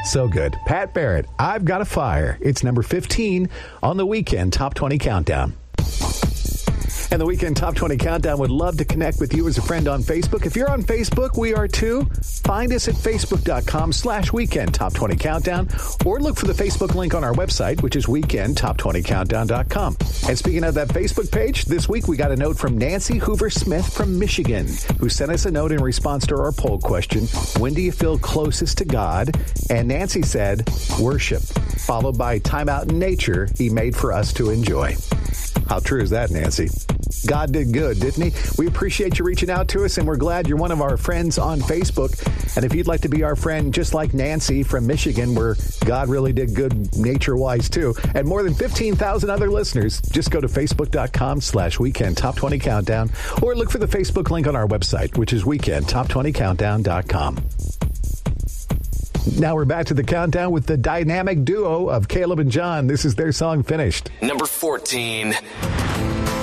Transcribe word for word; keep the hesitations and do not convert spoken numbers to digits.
So good. Pat Barrett, I've Got a Fire. It's number fifteen on the Weekend Top twenty Countdown. And the Weekend Top twenty Countdown would love to connect with you as a friend on Facebook. If you're on Facebook, we are too. Find us at facebook.com slash Weekend Top twenty Countdown, or look for the Facebook link on our website, which is weekend top twenty countdown dot com. And speaking of that Facebook page, this week we got a note from Nancy Hoover Smith from Michigan, who sent us a note in response to our poll question, when do you feel closest to God? And Nancy said, worship, followed by time out in nature he made for us to enjoy. How true is that, Nancy? God did good, didn't he? We appreciate you reaching out to us, and we're glad you're one of our friends on Facebook. And if you'd like to be our friend, just like Nancy from Michigan, where God really did good nature-wise, too, and more than fifteen thousand other listeners, just go to facebook.com slash Weekend Top twenty Countdown, or look for the Facebook link on our website, which is weekend top twenty countdown dot com. Now we're back to the countdown with the dynamic duo of Caleb and John. This is their song, Finished. Number fourteen.